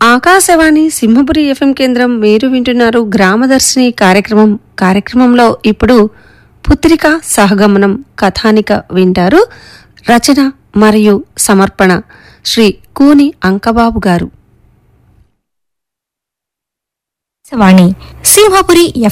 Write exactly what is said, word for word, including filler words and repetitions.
Akashvani Simhapuri FM కేంద్రం. మీరు వింటున్నారు గ్రామదర్శిని కార్యక్రమం. కార్యక్రమంలో ఇప్పుడు పుత్రిక సహగమనం కథానిక వింటారు. రచన మరియు సమర్పణ శ్రీ కూని అంకబాబు గారు. వాణి సింహపురి